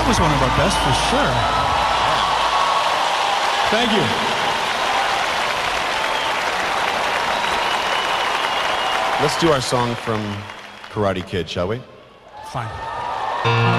That was one of our best for sure. Thank you. Let's do our song from Karate Kid, shall we? Fine.